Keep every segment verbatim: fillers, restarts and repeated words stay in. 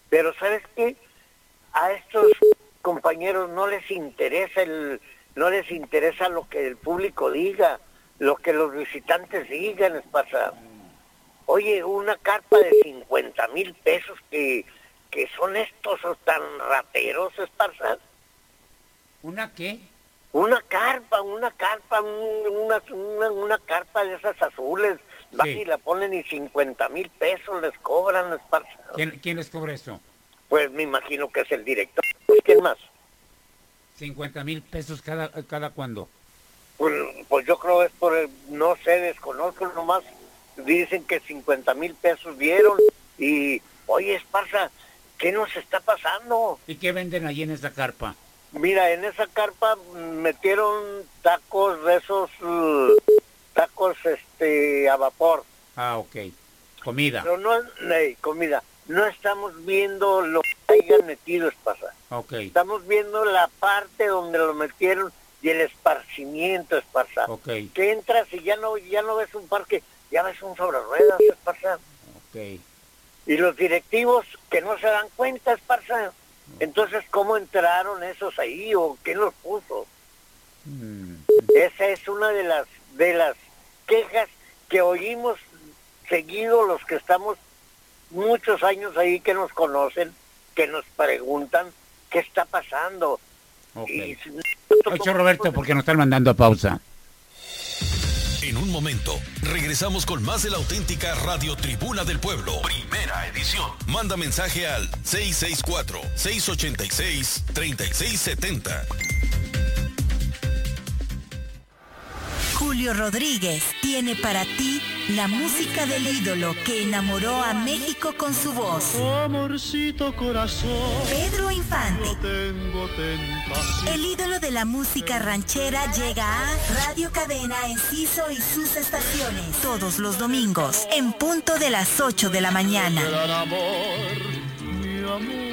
Pero ¿sabes qué? A estos compañeros no les interesa el, no les interesa lo que el público diga, lo que los visitantes digan, Esparza. Oye, una carpa de cincuenta mil pesos que, que son estos tan rateros, Esparza. ¿Una qué? Una carpa, una carpa, una, una, una carpa de esas azules. Va Sí. y la ponen y cincuenta mil pesos les cobran, Esparza. ¿Quién, ¿Quién les cobra eso? Pues me imagino que es el director. Pues, ¿quién más? cincuenta mil pesos cada, cada cuándo. Pues, pues yo creo es por el, no sé, desconozco nomás. Dicen que cincuenta mil pesos dieron y, oye, Esparza, ¿qué nos está pasando? ¿Y qué venden allí en esa carpa? Mira, en esa carpa metieron tacos de esos, uh, tacos este a vapor. Ah, ok. Comida. Pero no, hey, comida. No estamos viendo lo que hayan metido, Esparza. Ok. Estamos viendo la parte donde lo metieron y el esparcimiento, Esparza. Ok. Que entras y ya no, ya no ves un parque, ya ves un sobre ruedas, Esparza. Ok. Y los directivos que no se dan cuenta, Esparza. Entonces, ¿cómo entraron esos ahí o quién los puso? Mm. Esa es una de las de las quejas que oímos seguido los que estamos muchos años ahí, que nos conocen, que nos preguntan qué está pasando. Ok. Y, Ocho Roberto, porque nos están mandando a pausa. En un momento, regresamos con más de la auténtica Radio Tribuna del Pueblo. Primera edición. Manda mensaje al seis seis cuatro, seis ocho seis, tres seis siete cero. Julio Rodríguez tiene para ti la música del ídolo que enamoró a México con su voz. Amorcito corazón, Pedro Infante. no tengo tentación. El ídolo de la música ranchera llega a Radio Cadena Enciso y sus estaciones. Todos los domingos, en punto de las ocho de la mañana. Gran amor, mi amor.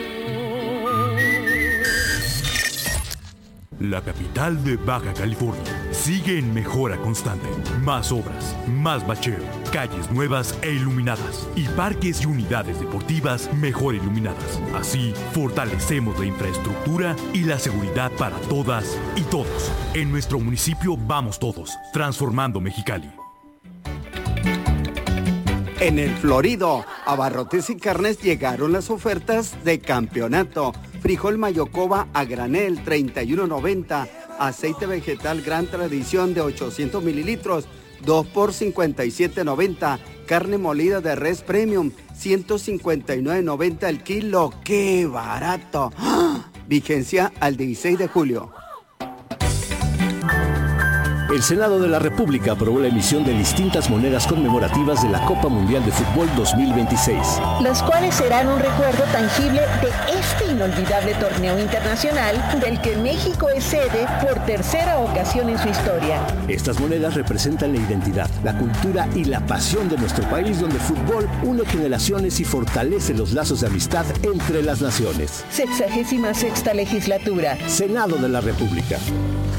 La capital de Baja California sigue en mejora constante. Más obras, más bacheo, calles nuevas e iluminadas y parques y unidades deportivas mejor iluminadas. Así, fortalecemos la infraestructura y la seguridad para todas y todos. En nuestro municipio vamos todos, transformando Mexicali. En el Florido, Abarrotes y Carnes llegaron las ofertas de campeonato. Frijol Mayocoba a granel treinta y uno noventa, aceite vegetal Gran Tradición de ochocientos mililitros, dos por cincuenta y siete noventa, carne molida de res premium, ciento cincuenta y nueve noventa el kilo. ¡Qué barato! ¡Ah! Vigencia al dieciséis de julio. El Senado de la República aprobó la emisión de distintas monedas conmemorativas de la Copa Mundial de Fútbol dos mil veintiséis. Las cuales serán un recuerdo tangible de este inolvidable torneo internacional del que México es sede por tercera ocasión en su historia. Estas monedas representan la identidad, la cultura y la pasión de nuestro país, donde el fútbol une generaciones y fortalece los lazos de amistad entre las naciones. Sexagésima sexta legislatura. Senado de la República.